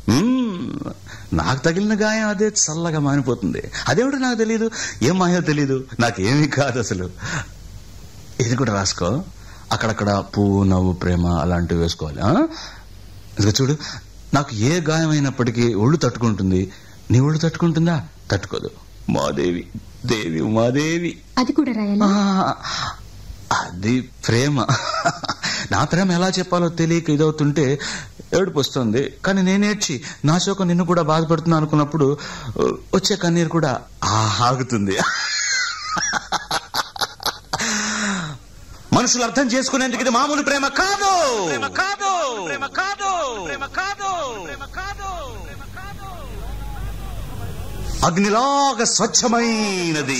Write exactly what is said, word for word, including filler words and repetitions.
నాకు తగిలిన గాయం అదే చల్లగా మానిపోతుంది. అదేమిటో నాకు తెలియదు, ఏం మాయో తెలీదు, నాకేమీ కాదు అసలు. ఇది కూడా రాసుకో, అక్కడక్కడ పువ్వు నవ్వు ప్రేమ అలాంటివి వేసుకోవాలి. ఇదిగో చూడు, నాకు ఏ గాయమైనప్పటికీ ఒళ్ళు తట్టుకుంటుంది, నీ ఒళ్ళు తట్టుకుంటుందా? తట్టుకోదు. మాదేవి, దేవి ఉమాదేవి. అది కూడా రాయాలా? అది ప్రేమ. నా ప్రేమ ఎలా చెప్పాలో తెలియక ఇదవుతుంటే ఏడుపు వస్తుంది. కానీ నేనేడ్చి నా శోకం నిన్ను కూడా బాధపడుతున్నా అనుకున్నప్పుడు వచ్చే కన్నీరు కూడా ఆగుతుంది. మనుషులు అర్థం చేసుకునేందుకు ఇది మామూలు ప్రేమ కాదు. ప్రేమ కాదు, ప్రేమ కాదు, ప్రేమ కాదు, ప్రేమ కాదు. అగ్నిలాగా స్వచ్ఛమైనది.